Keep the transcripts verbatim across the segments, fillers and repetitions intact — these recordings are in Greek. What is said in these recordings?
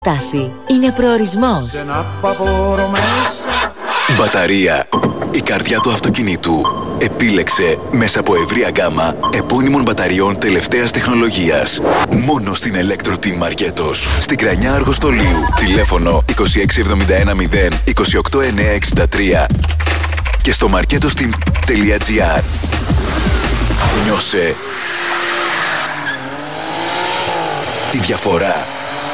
Τάση είναι προορισμός. Μπαταρία. Η καρδιά του αυτοκινήτου επίλεξε μέσα από ευρεία γκάμα επώνυμων μπαταριών τελευταίας τεχνολογίας. Μόνο στην Electro Team Μαρκέτος. Στην Κρανιά Αργοστολίου. Τηλέφωνο είκοσι έξι εβδομήντα ένα μηδέν είκοσι οκτώ εννιακόσια εξήντα τρία και στο marketosteam τελεία gr. Νιώσε τη διαφορά.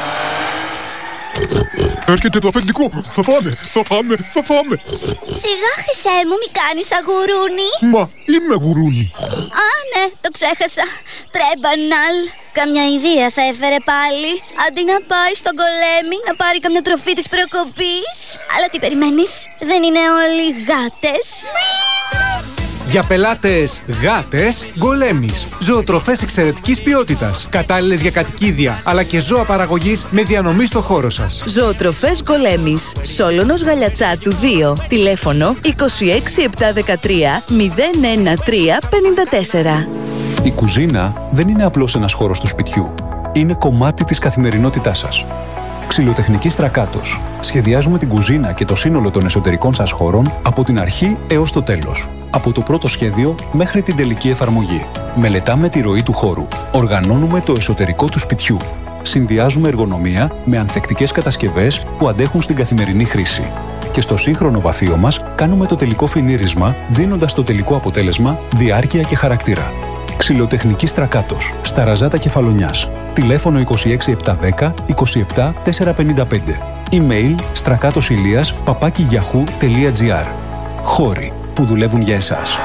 Έρχεται το αφεντικό. Θα φάμε, θα φάμε, θα φάμε. Σιγά, Χρυσέ μου, μη κάνεις αγουρούνι. Μα είμαι γουρούνι. Α, ναι, το ξέχασα. Τρέμπαναλ. Καμιά ιδέα θα έφερε πάλι. Αντί να πάει στον Γκολέμι να πάρει καμιά τροφή της προκοπής. Αλλά τι περιμένεις, δεν είναι όλοι γάτες? Για πελάτες γάτες, Γκολέμις. Ζωοτροφές εξαιρετικής ποιότητας. Κατάλληλες για κατοικίδια, αλλά και ζώα παραγωγής με διανομή στο χώρο σας. Ζωοτροφές Γκολέμις. Σόλωνος Γαλιατσάτου δύο. Τηλέφωνο είκοσι έξι επτακόσια δεκατρία μηδέν ένα τρία πενήντα τέσσερα. Η κουζίνα δεν είναι απλώς ένας χώρος του σπιτιού. Είναι κομμάτι της καθημερινότητάς σας. Ξυλοτεχνική Στρακάτος. Σχεδιάζουμε την κουζίνα και το σύνολο των εσωτερικών σας χώρων από την αρχή έως το τέλος. Από το πρώτο σχέδιο μέχρι την τελική εφαρμογή. Μελετάμε τη ροή του χώρου. Οργανώνουμε το εσωτερικό του σπιτιού. Συνδυάζουμε εργονομία με ανθεκτικές κατασκευές που αντέχουν στην καθημερινή χρήση. Και στο σύγχρονο βαφείο μας κάνουμε το τελικό φινίρισμα, δίνοντας το τελικό αποτέλεσμα διάρκεια και χαρακτήρα. Ξυλοτεχνική Στρακάτος. Στα Ραζάτα Κεφαλονιάς. Τηλέφωνο είκοσι έξι επτακόσια δέκα είκοσι επτά τετρακόσια πενήντα πέντε. Email στρακάτοσηλίας παπάκι γιαχού τελεία gr. Χώροι που δουλεύουν για εσάς.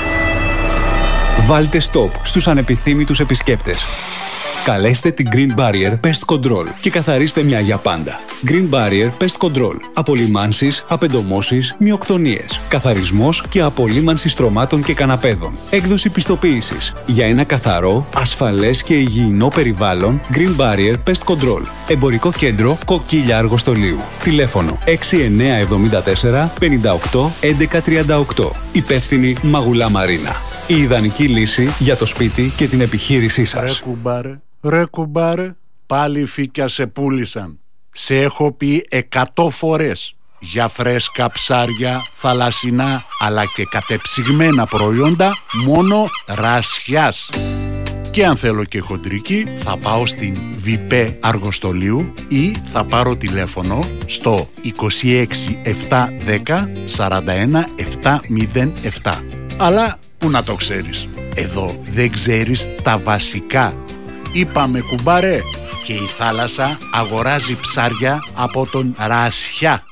Βάλτε stop στους ανεπιθύμητους επισκέπτες. Καλέστε την Green Barrier Pest Control και καθαρίστε μια για πάντα. Green Barrier Pest Control. Απολυμάνσεις, απεντομώσεις, μυοκτονίες. Καθαρισμός και απολύμανση στρωμάτων και καναπέδων. Έκδοση πιστοποίησης. Για ένα καθαρό, ασφαλές και υγιεινό περιβάλλον, Green Barrier Pest Control. Εμπορικό κέντρο Κοκκίλια Αργοστολίου. Τηλέφωνο έξι εννιά εβδομήντα τέσσερα πενήντα οκτώ έντεκα τριάντα οκτώ. Υπεύθυνη Μαγουλά Μαρίνα. Η ιδανική λύση για το σπίτι και την επιχείρησή σας. Ρε κουμπάρε, ρε κουμπάρε, πάλι φύκια σε πούλησαν. Σε έχω πει εκατό φορές για φρέσκα ψάρια, θαλασσινά αλλά και κατεψυγμένα προϊόντα μόνο Ρασιάς. Και αν θέλω και χοντρική θα πάω στην Βιπέ Αργοστολίου ή θα πάρω τηλέφωνο στο είκοσι έξι επτακόσια δέκα σαράντα ένα επτακόσια επτά. Αλλά πού να το ξέρεις, εδώ δεν ξέρεις τα βασικά. Είπαμε κουμπάρε, και η θάλασσα αγοράζει ψάρια από τον Ρασιά.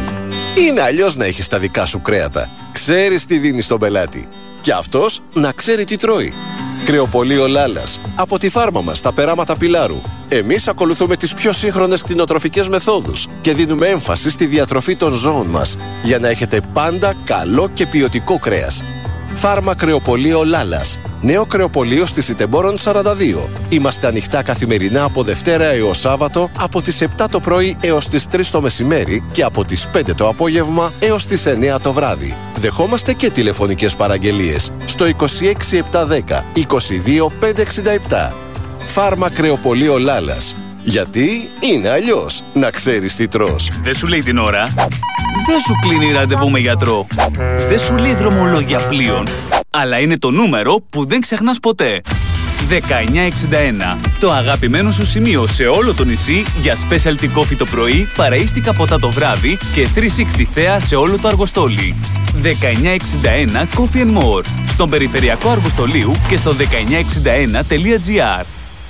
Είναι αλλιώς να έχεις τα δικά σου κρέατα. Ξέρεις τι δίνεις στον πελάτη. Και αυτός να ξέρει τι τρώει. Κρεοπωλείο Λάλας. Από τη φάρμα μας, τα περάματα Πιλάρου. Εμείς ακολουθούμε τις πιο σύγχρονες κτηνοτροφικές μεθόδους και δίνουμε έμφαση στη διατροφή των ζώων μας για να έχετε πάντα καλό και ποιοτικό κρέας. Φάρμα Κρεοπωλείο Λάλας. Νέο κρεοπωλείο στη Σιτεμπόρων σαράντα δύο. Είμαστε ανοιχτά καθημερινά από Δευτέρα έως Σάββατο από τις επτά το πρωί έως τις τρεις το μεσημέρι και από τις πέντε το απόγευμα έως τις εννιά το βράδυ. Δεχόμαστε και τηλεφωνικές παραγγελίες στο είκοσι έξι επτακόσια δέκα είκοσι δύο πεντακόσια εξήντα επτά. Φάρμα Κρεοπωλείο Λάλας. Γιατί είναι αλλιώς να ξέρεις τι τρως. Δεν σου λέει την ώρα. Δεν σου κλείνει ραντεβού με γιατρό. Δεν σου λέει δρομολόγια πλοίων. Αλλά είναι το νούμερο που δεν ξεχνάς ποτέ. δεκαεννιά εξήντα ένα. Το αγαπημένο σου σημείο σε όλο το νησί για specialty coffee το πρωί, παραΐστικα ποτά το βράδυ και τριακόσια εξήντα θέα σε όλο το Αργοστόλι. δεκαεννιά εξήντα ένα Coffee and More. Στον περιφερειακό Αργοστολίου και στο δεκαεννιά εξήντα ένα τελεία gr.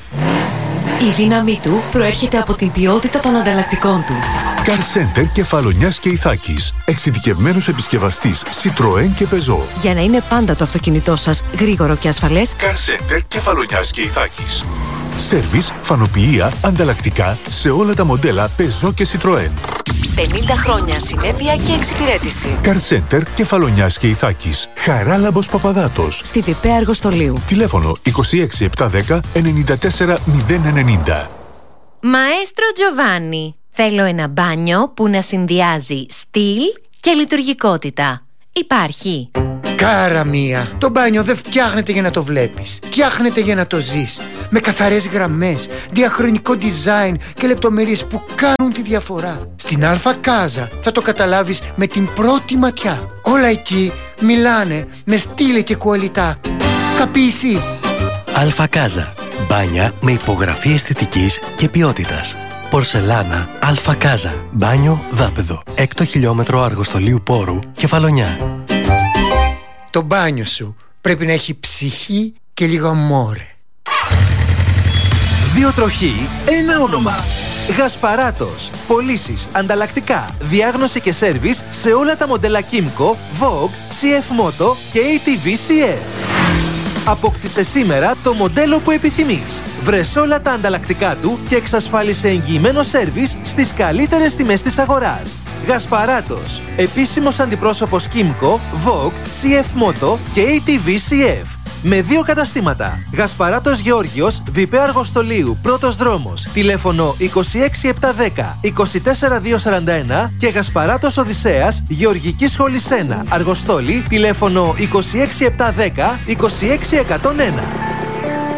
Η δύναμή του προέρχεται από την ποιότητα των ανταλλακτικών του. Car Center Κεφαλονιάς και Ιθάκης. Εξειδικευμένος επισκευαστής Citroën και Peugeot. Για να είναι πάντα το αυτοκίνητό σας γρήγορο και ασφαλές. Car Center Κεφαλονιάς και Ιθάκης. Σέρβις, φανοποιεία, ανταλλακτικά σε όλα τα μοντέλα Peugeot και Citroën. πενήντα χρόνια συνέπεια και εξυπηρέτηση. Car Center Κεφαλονιάς και Ιθάκης. Χαράλαμπος Παπαδάτος. Στη Βιπέ Αργοστολίου. Τηλέφωνο είκοσι έξι επτακόσια δέκα ενενήντα τέσσερα μηδέν ενενήντα. Μαέστρο Τζοβάνι. Θέλω ένα μπάνιο που να συνδυάζει στυλ και λειτουργικότητα. Υπάρχει. Κάρα μία, το μπάνιο δεν φτιάχνεται για να το βλέπεις. Φτιάχνεται για να το ζεις. Με καθαρές γραμμές, διαχρονικό design και λεπτομέρειες που κάνουν τη διαφορά. Στην Αλφα Κάζα θα το καταλάβεις με την πρώτη ματιά. Όλα εκεί μιλάνε με στήλε και κουαλιτά. Καπίσει. Αλφα Κάζα. Μπάνια με υπογραφή αισθητικής και ποιότητας. Πορσελάνα Αλφα Κάζα. Μπάνιο δάπεδο. Έκτο χιλιόμετρο αργοστολίου πόρου, Κεφαλονιά. Το μπάνιο σου πρέπει να έχει ψυχή και λίγο αμόρε. Δύο τροχοί, ένα όνομα. Γασπαράτος. Πωλήσεις, ανταλλακτικά, διάγνωση και σέρβις σε όλα τα μοντέλα Kymco, Vogue, σι εφ Moto και έι τι βι σι εφ. Απόκτησε σήμερα το μοντέλο που επιθυμείς. Βρες όλα τα ανταλλακτικά του και εξασφάλισε εγγυημένο σέρβις στις καλύτερες τιμές της αγοράς. Γασπαράτος. Επίσημος αντιπρόσωπος Kymco, Vogue, σι εφ Moto και έι τι βι σι εφ. Με δύο καταστήματα. Γασπαράτος Γεώργιος, Βιπέ Αργοστολίου, πρώτος δρόμος. Τηλέφωνο είκοσι έξι επτακόσια δέκα είκοσι τέσσερα διακόσια σαράντα ένα και Γασπαράτος Οδυσσέας, Γεωργική Σχολή ένα, Αργοστόλη, τηλέφωνο είκοσι έξι επτακόσια δέκα είκοσι έξι εκατόν ένα.